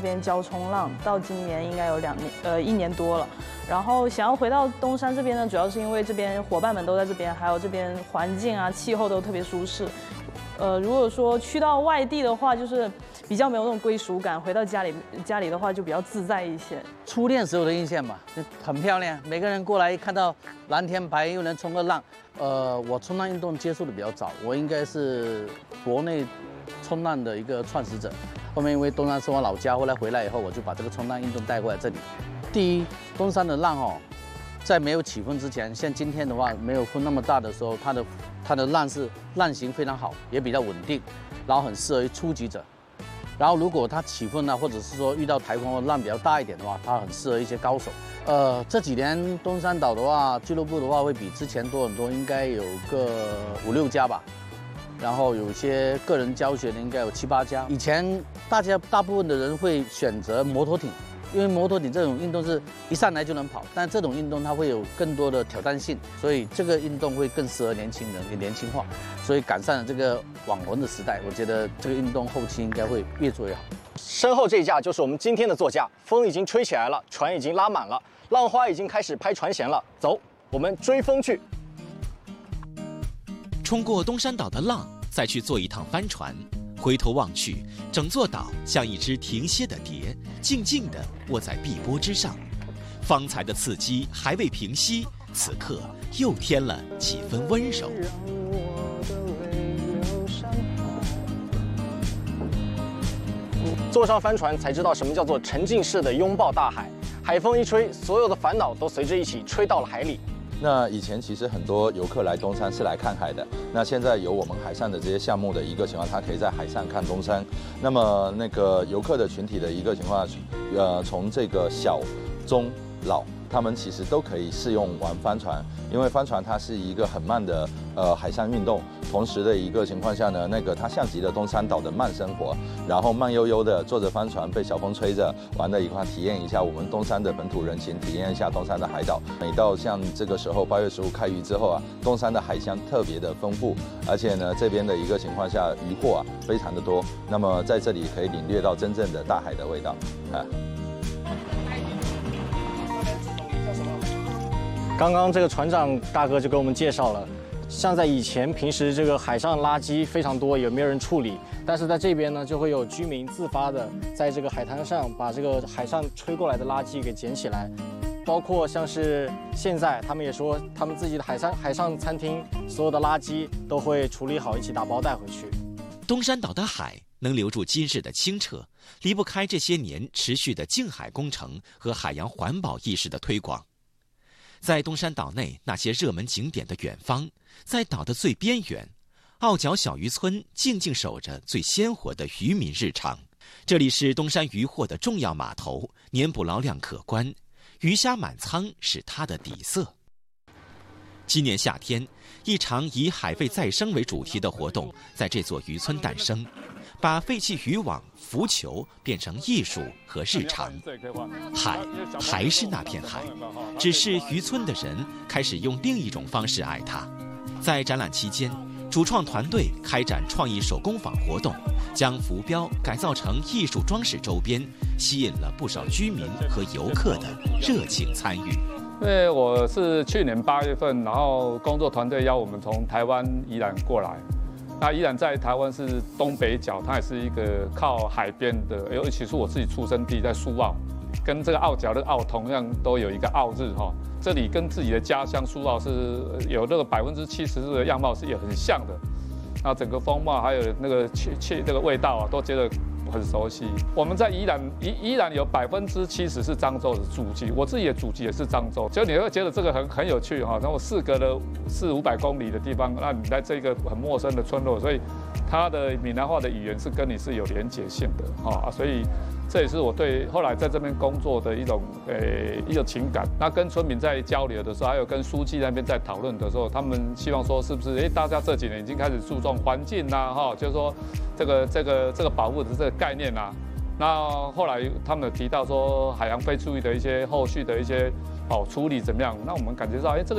这边教冲浪，到今年应该有1年多了。然后想要回到东山这边呢，主要是因为这边伙伴们都在这边，还有这边环境啊、气候都特别舒适。如果说去到外地的话，就是比较没有那种归属感，回到家里的话就比较自在一些。 初恋时候的印象吧，很漂亮，每个人过来看到蓝天白云，又能冲个浪。我冲浪运动接触的比较早，我应该是国内冲浪的一个创始者。后面因为东山是我老家，后来回来以后，我就把这个冲浪运动带过来这里。第一，东山的浪哦，在没有起风之前，像今天的话，没有风那么大的时候，它的浪型非常好，也比较稳定，然后很适合于初级者。然后如果它起风了，或者是说遇到台风浪比较大一点的话，它很适合一些高手。这几年东山岛的话，俱乐部的话会比之前多很多，应该有个5、6家吧。然后有些个人教学的应该有7、8家。以前大部分的人会选择摩托艇，因为摩托艇这种运动是一上来就能跑，但这种运动它会有更多的挑战性，所以这个运动会更适合年轻人，也年轻化，所以赶上了这个网红的时代。我觉得这个运动后期应该会越做越好。 身后这一架就是我们今天的座驾，风已经吹起来了，船已经拉满了，浪花已经开始拍船舷了。走，我们追风去。 冲过东山岛的浪，再去坐一趟帆船，回头望去，整座岛像一只停歇的蝶，静静地卧在碧波之上。方才的刺激还未平息，此刻又添了几分温柔。 坐上帆船才知道什么叫做沉浸式的拥抱大海，海风一吹，所有的烦恼都随着一起吹到了海里。 那以前其实很多游客来东山是来看海的，那现在有我们海上的这些项目的一个情况，他可以在海上看东山。那么那个游客的群体的一个情况，从这个小、中、老，他们其实都可以适用玩帆船，因为帆船它是一个很慢的海上运动，同时的一个情况下呢，它像极了东山岛的慢生活，然后慢悠悠的坐着帆船被小风吹着，玩的一块体验一下我们东山的本土人情，体验一下东山的海岛。每到像这个时候8月15开渔之后啊，东山的海香特别的丰富，而且呢这边的一个情况下渔获非常的多，那么在这里可以领略到真正的大海的味道啊。 刚刚这个船长大哥就给我们介绍了，像在以前平时这个海上垃圾非常多，也没有人处理，但是在这边呢，就会有居民自发的在这个海滩上把这个海上吹过来的垃圾给捡起来，包括像是现在他们也说他们自己的海上餐厅所有的垃圾都会处理好，一起打包带回去。 东山岛的海能留住今日的清澈，离不开这些年持续的净海工程和海洋环保意识的推广。在东山岛内那些热门景点的远方，在岛的最边缘，澳角小渔村静静守着最鲜活的渔民日常。这里是东山渔获的重要码头，年捕捞量可观，鱼虾满仓是它的底色。今年夏天，一场以海废再生为主题的活动在这座渔村诞生，把废弃渔网、浮球变成艺术和日常。海还是那片海，只是渔村的人开始用另一种方式爱它。在展览期间，主创团队开展创意手工坊活动，将浮标改造成艺术装饰周边，吸引了不少居民和游客的热情参与。 因为我是去年8月份，然后工作团队邀我们从台湾宜兰过来。那宜兰在台湾是东北角，它也是一个靠海边的，尤其是我自己出生地在苏澳，跟这个澳角的澳同样都有一个澳日哈。这里跟自己的家乡苏澳是有那个70%的样貌是也很像的，那整个风貌还有那个这个味道啊，都觉得很熟悉。我们在宜兰有70%是漳州的祖籍，我自己的祖籍也是漳州，就你会觉得这个很有趣哈。然后事隔了400-500公里的地方，那你在这个很陌生的村落，所以它的闽南话的语言是跟你是有连结性的哈，所以这也是我对后来在这边工作的一种情感。那跟村民在交流的时候，还有跟书记那边在讨论的时候，他们希望说是不是大家这几年已经开始注重环境啦哈，就是说这个保护的这个概念啦。那后来他们有提到说海洋废弃物的一些后续的一些处理怎么样？那我们感觉到这个